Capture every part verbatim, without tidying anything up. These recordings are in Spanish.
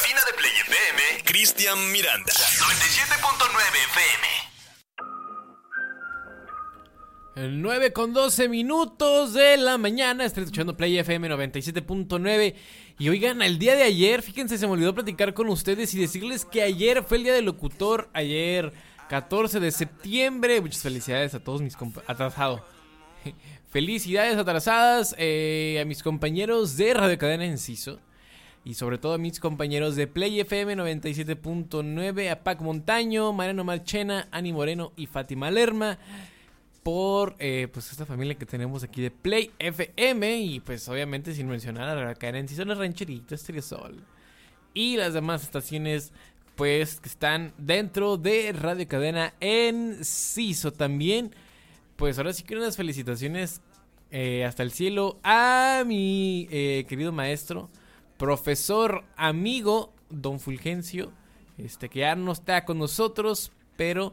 cabina de Play F M, Cristian Miranda. noventa y siete punto nueve F M. El nueve con doce minutos de la mañana. Estoy escuchando Play F M noventa y siete punto nueve. Y oigan, el día de ayer, fíjense, se me olvidó platicar con ustedes y decirles que ayer fue el día del locutor. Ayer, catorce de septiembre. Muchas felicidades a todos mis compañeros. Atrasado. Felicidades atrasadas eh, a mis compañeros de Radio Cadena Enciso. Y sobre todo a mis compañeros de Play F M noventa y siete punto nueve. A Pac Montaño, Mariano Marchena, Ani Moreno y Fátima Lerma. Por eh, pues esta familia que tenemos aquí de Play F M. Y pues obviamente sin mencionar a Radio Cadena Enciso, La Rancherita, Estrellosol y las demás estaciones pues que están dentro de Radio Cadena Enciso también. Pues ahora sí que unas felicitaciones eh, hasta el cielo a mi eh, querido maestro, profesor, amigo, don Fulgencio, este que ya no está con nosotros, pero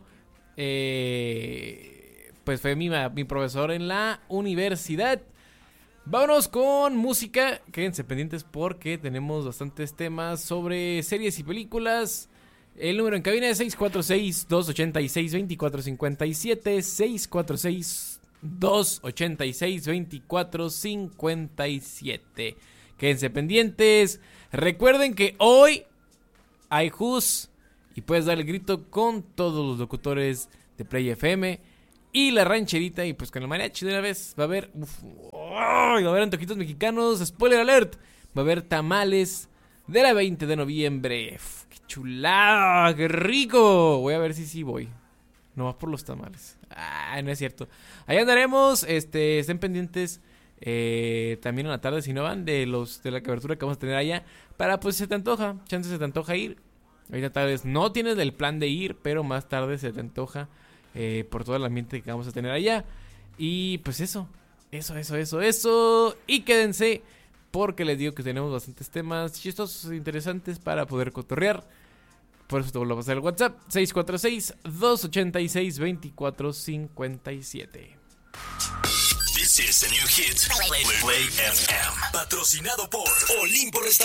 eh, pues fue mi, mi profesor en la universidad. Vámonos con música, quédense pendientes porque tenemos bastantes temas sobre series y películas. El número en cabina es seis cuatro seis, dos ocho seis, dos cuatro cinco siete, seis cuatro seis, dos ocho seis, dos cuatro cinco siete. Quédense pendientes. Recuerden que hoy hay Jus y puedes dar el grito con todos los locutores de Play F M y La Rancherita. Y pues con el mariachi de una vez va a haber uf, oh, va a haber antojitos mexicanos. Spoiler alert, va a haber tamales de la veinte de noviembre. Uf, ¡qué chulada! ¡Qué rico! Voy a ver si sí voy. No vas por los tamales. Ah, no es cierto. Ahí andaremos. Este, estén pendientes. Eh, también en la tarde, si no van, de los de la cobertura que vamos a tener allá. Para pues si se te antoja. Chance se te antoja ir. Ahorita tal vez no tienes el plan de ir, pero más tarde se te antoja. Eh, por todo el ambiente que vamos a tener allá. Y pues eso. Eso, eso, eso, eso. Y quédense, porque les digo que tenemos bastantes temas chistosos e interesantes para poder cotorrear. Por eso te vuelvo a pasar el WhatsApp seis cuatro seis, dos ocho seis, dos cuatro cinco siete. This is the new hit Play, Play F M. Patrocinado por Olimpo Restaurante.